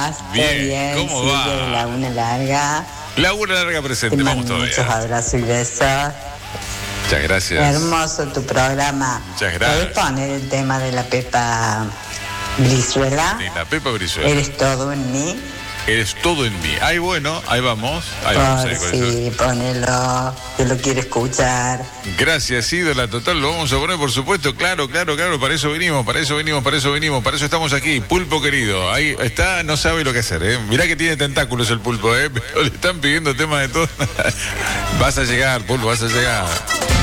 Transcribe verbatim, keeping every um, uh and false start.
estás? Bien, bien? ¿cómo Sí, va? de Laguna Larga. Laguna Larga presente, Te vamos mando todavía. muchos abrazos y besos. Muchas gracias. Hermoso tu programa. Muchas gracias. ¿Puedes poner el tema de la Pepa Brizuela? Sí, la Pepa Brizuela. Eres todo en mí. Eres todo en mí. Ahí bueno, ahí vamos. Ahí vamos Por ahí con si, eso. ponelo, que lo quiero escuchar. Gracias, ídola total, lo vamos a poner, por supuesto, claro, claro, claro, para eso venimos, para eso venimos, para eso venimos, para eso estamos aquí, pulpo querido, ahí está, no sabe lo que hacer, ¿eh? Mirá que tiene tentáculos el pulpo, ¿eh? Pero le están pidiendo temas de todo. Vas a llegar, pulpo, vas a llegar.